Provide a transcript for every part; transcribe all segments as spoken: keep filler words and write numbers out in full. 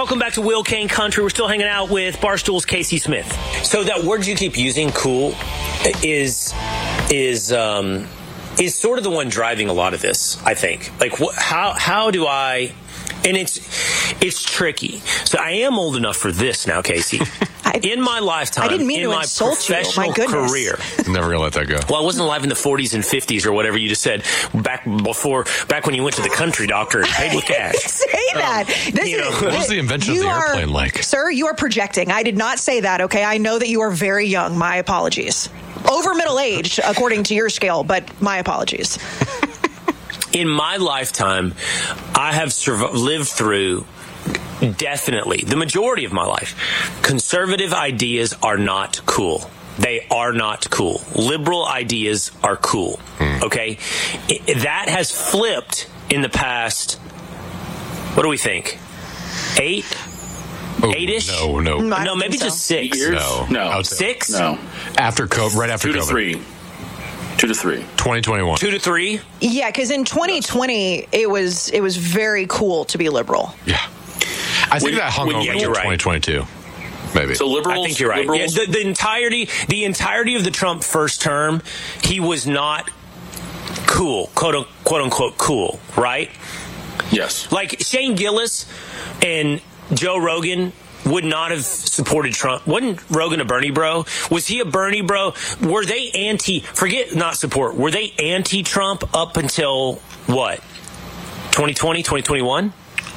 Welcome back to Will Kane Country. We're still hanging out with Barstool's Casey Smith. So that word you keep using, cool, is is um, is sort of the one driving a lot of this, I think. Like, wh- how how do I... And it's it's tricky. So I am old enough for this now, Casey. I, in my lifetime, I didn't mean in to my insult professional you. My goodness. career. Never gonna let that go. Well, I wasn't alive in the forties and fifties or whatever you just said back before, back when you went to the country doctor and paid with cash. Say that. Um, this you know, is, what was the invention of the are, airplane like? Sir, you are projecting. I did not say that, okay? I know that you are very young. My apologies. Over middle-aged, according to your scale, but my apologies. In my lifetime, I have surv- lived through, definitely, the majority of my life, conservative ideas are not cool. They are not cool. Liberal ideas are cool. Mm. Okay? It, that has flipped in the past, what do we think? Eight? Oh, Eight-ish? No, no. No, no maybe so. just six. Years? No. No. Six? No. After COVID, right after Two to COVID. three. Two to three. twenty twenty-one. Two to three? Yeah, because in twenty twenty, it was it was very cool to be liberal. Yeah. I think When- that hung when over you- to you're right. twenty twenty-two. Maybe. So liberals, I think you're right. Yeah, liberals, the, the entirety, the entirety of the Trump first term, he was not cool, quote, quote unquote cool, right? yes. Like Shane Gillis and Joe Rogan would not have supported Trump. Wasn't Rogan a Bernie bro? Was he a Bernie bro? Were they anti, forget not support, were they anti-Trump up until what? twenty twenty, twenty twenty-one?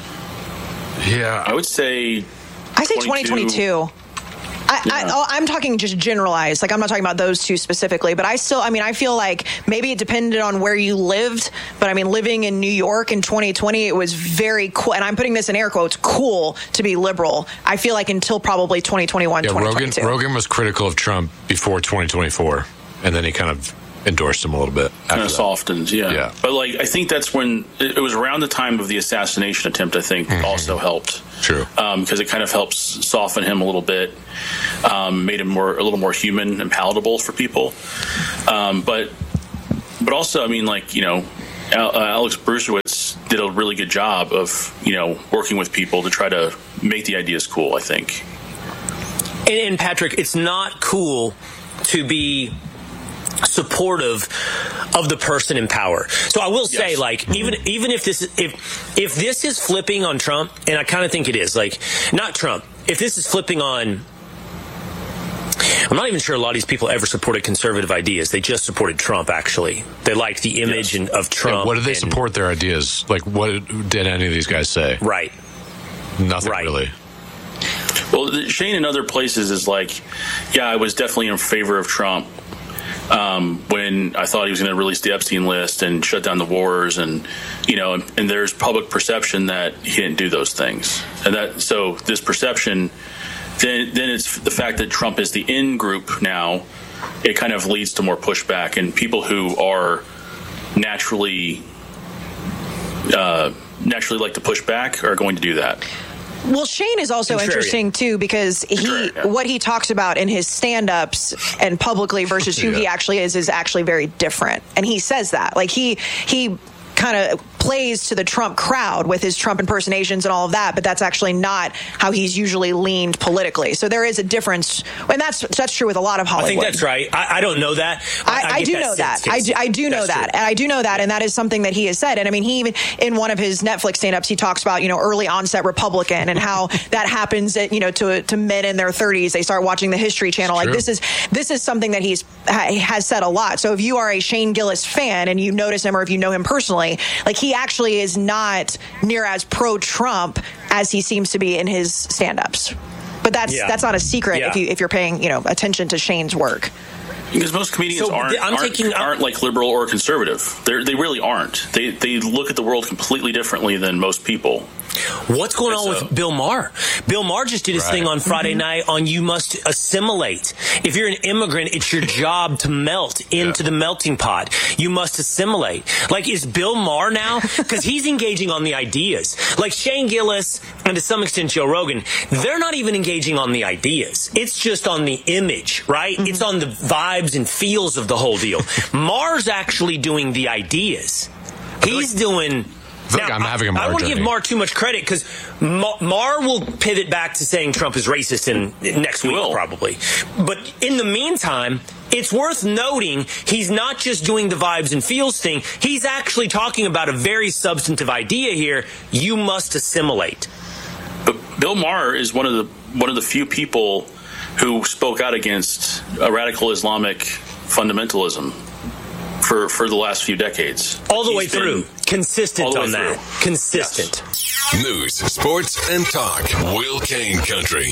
Yeah. I would say I say twenty twenty-two. I, Yeah. I, oh, I'm talking just generalized. Like, I'm not talking about those two specifically, but I still, I mean, I feel like maybe it depended on where you lived, but I mean, living in New York in twenty twenty, it was very cool. And I'm putting this in air quotes, cool to be liberal. I feel like until probably twenty twenty-one, Yeah, twenty Rogan, twenty-two. Rogan was critical of Trump before twenty twenty-four, and then he kind of endorsed him a little bit. kind after of that. softened, yeah. Yeah. But like, I think that's when it, it was around the time of the assassination attempt. I think Mm-hmm. also helped. True. Because it kind of helps soften him a little bit, um, made him more a little more human and palatable for people. Um, but but also, I mean, like, you know, Al, uh, Alex Brusiewicz did a really good job of, you know, working with people to try to make the ideas cool, I think. And, and Patrick, it's not cool to be supportive of the person in power. So I will say, Yes. like, even even if this if if this is flipping on Trump, and I kind of think it is, like, not Trump, if this is flipping on, I'm not even sure a lot of these people ever supported conservative ideas. They just supported Trump, actually. They liked the image Yes. and, of Trump. Yeah, what did they and- support their ideas? Like, what did any of these guys say? Right. Nothing Right. really. Well, Shane in other places is like, yeah, I was definitely in favor of Trump um, when I thought he was going to release the Epstein list and shut down the wars, and you know, and, and there's public perception that he didn't do those things, and that so this perception, then then it's the fact that Trump is the in group now. It kind of leads to more pushback, and people who are naturally uh, naturally like to push back are going to do that. Well, Shane is also Contrarian. interesting, too, because he Contrarian, yeah. what he talks about in his stand-ups and publicly versus who he Yeah. actually is is actually very different. And he says that. Like, he he kind of plays to the Trump crowd with his Trump impersonations and all of that, but that's actually not how he's usually leaned politically. So there is a difference, and that's that's true with a lot of I Hollywood. think that's right. I, I don't know that. I, I, get do that know sense, that. I Casey. do, I do know That's that. true. And I do know that. And that is something that he has said. And I mean, he even, in one of his Netflix stand-ups, he talks about, you know, early onset Republican and how that happens, at, you know, to to men in their thirties. They start watching the History Channel. Like, True. this is this is something that he's ha, has said a lot. So if you are a Shane Gillis fan and you notice him or if you know him personally, like, he actually is not near as pro-Trump as he seems to be in his stand-ups. But that's Yeah. that's not a secret Yeah. if you if you're paying, you know, attention to Shane's work. Because most comedians So, aren't I'm aren't, taking- aren't like liberal or conservative. They they really aren't. They they look at the world completely differently than most people. What's going on So- with Bill Maher? Bill Maher just did his Right. thing on Friday night on you must assimilate. If you're an immigrant, it's your job to melt into Yeah. the melting pot. You must assimilate. Like, is Bill Maher now? Because he's engaging on the ideas. Like Shane Gillis and to some extent Joe Rogan, they're not even engaging on the ideas. It's just on the image, right? Mm-hmm. It's on the vibes and feels of the whole deal. Maher's actually doing the ideas. He's doing... I feel like I'm having a Mar I don't want to journey. give Mar too much credit because Mar, Mar will pivot back to saying Trump is racist in, in next week, probably. But in the meantime, it's worth noting he's not just doing the vibes and feels thing. He's actually talking about a very substantive idea here. You must assimilate. But Bill Maher is one of the one of the few people who spoke out against a radical Islamic fundamentalism for, for the last few decades. All the He's way through. Consistent on that. Through. Consistent. Yes. News, sports, and talk. Will Kane Country.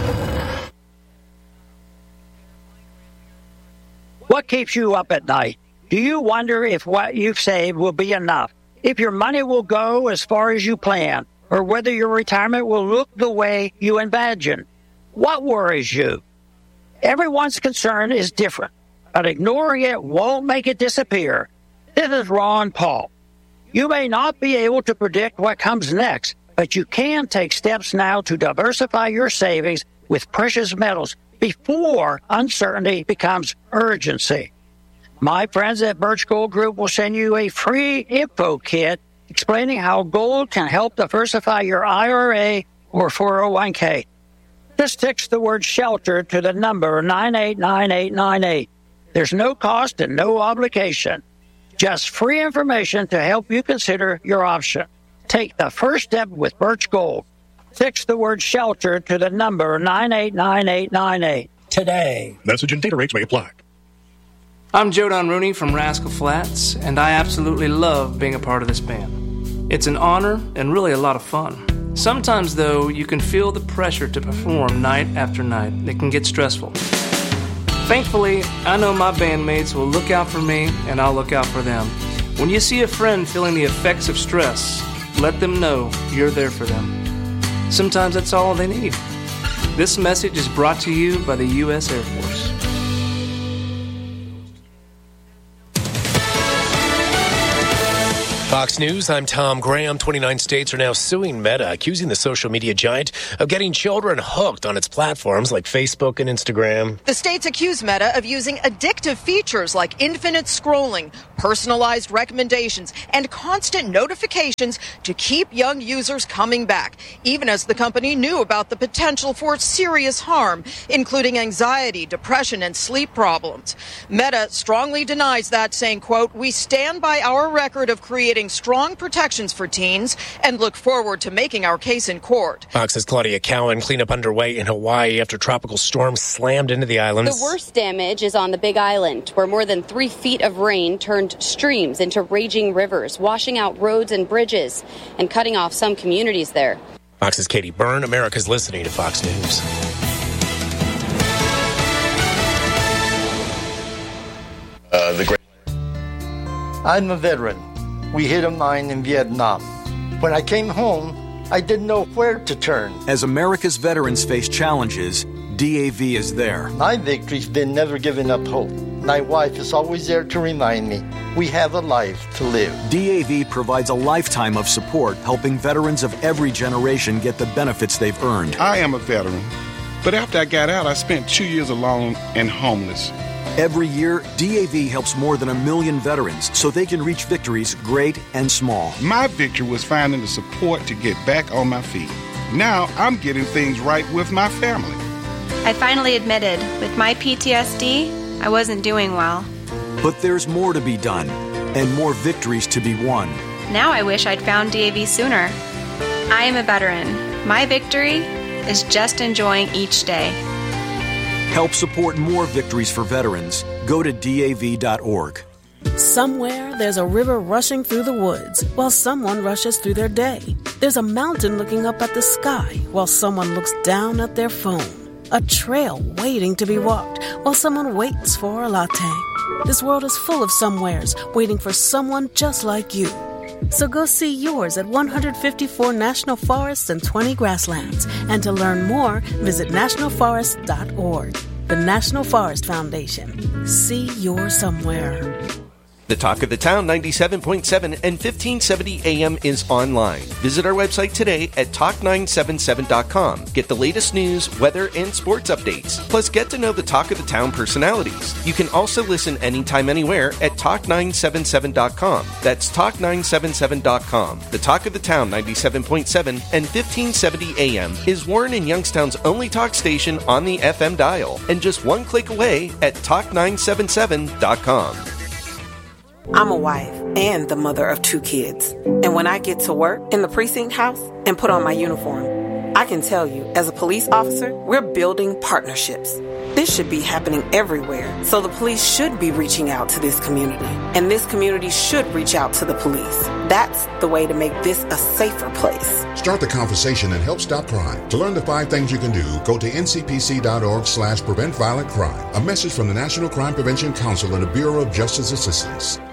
What keeps you up at night? Do you wonder if what you've saved will be enough? If your money will go as far as you plan? Or whether your retirement will look the way you imagine? What worries you? Everyone's concern is different, but ignoring it won't make it disappear. This is Ron Paul. You may not be able to predict what comes next, but you can take steps now to diversify your savings with precious metals before uncertainty becomes urgency. My friends at Birch Gold Group will send you a free info kit explaining how gold can help diversify your I R A or four oh one k. Just text the word SHELTER to the number nine eight nine eight nine eight. There's no cost and no obligation. Just free information to help you consider your option. Take the first step with Birch Gold. Text the word SHELTER to the number nine eight nine eight nine eight today. Message and data rates may apply. I'm Joe Don Rooney from Rascal Flats, and I absolutely love being a part of this band. It's an honor and really a lot of fun. Sometimes, though, you can feel the pressure to perform night after night. It can get stressful. Thankfully, I know my bandmates will look out for me, and I'll look out for them. When you see a friend feeling the effects of stress, let them know you're there for them. Sometimes that's all they need. This message is brought to you by the U S Air Force. Fox News, I'm Tom Graham. twenty-nine states are now suing Meta, accusing the social media giant of getting children hooked on its platforms like Facebook and Instagram. The states accuse Meta of using addictive features like infinite scrolling, personalized recommendations, and constant notifications to keep young users coming back, even as the company knew about the potential for serious harm, including anxiety, depression, and sleep problems. Meta strongly denies that, saying, quote, "We stand by our record of creating strong protections for teens and look forward to making our case in court." Fox's Claudia Cowan. Cleanup underway in Hawaii after tropical storm slammed into the islands. The worst damage is on the Big Island, where more than three feet of rain turned streams into raging rivers, washing out roads and bridges and cutting off some communities there. Fox's Katie Byrne. America's listening to Fox News. Uh, the great. I'm a veteran. We hit a mine in Vietnam. When I came home, I didn't know where to turn. As America's veterans face challenges, D A V is there. My victory's been never giving up hope. My wife is always there to remind me we have a life to live. D A V provides a lifetime of support, helping veterans of every generation get the benefits they've earned. I am a veteran, but after I got out, I spent two years alone and homeless. Every year, D A V helps more than a million veterans so they can reach victories great and small. My victory was finding the support to get back on my feet. Now I'm getting things right with my family. I finally admitted, with my P T S D, I wasn't doing well. But there's more to be done and more victories to be won. Now I wish I'd found D A V sooner. I am a veteran. My victory is just enjoying each day. Help support more victories for veterans. Go to D A V dot org. Somewhere there's a river rushing through the woods while someone rushes through their day. There's a mountain looking up at the sky while someone looks down at their phone. A trail waiting to be walked while someone waits for a latte. This world is full of somewheres waiting for someone just like you. So go see yours at one hundred fifty-four national forests and twenty grasslands. And to learn more, visit national forest dot org. The National Forest Foundation. See your somewhere. The Talk of the Town ninety-seven point seven and fifteen seventy A M is online. Visit our website today at talk nine seven seven dot com. Get the latest news, weather, and sports updates. Plus, get to know the Talk of the Town personalities. You can also listen anytime, anywhere at talk nine seven seven dot com. That's talk nine seven seven dot com. The Talk of the Town ninety-seven point seven and fifteen seventy A M is Warren and Youngstown's only talk station on the F M dial, and just one click away at talk nine seven seven dot com. I'm a wife and the mother of two kids. And when I get to work in the precinct house and put on my uniform, I can tell you, as a police officer, we're building partnerships. This should be happening everywhere, so the police should be reaching out to this community, and this community should reach out to the police. That's the way to make this a safer place. Start the conversation and help stop crime. To learn the five things you can do, go to N C P C dot org slash prevent violent crime. A message from the National Crime Prevention Council and the Bureau of Justice Assistance.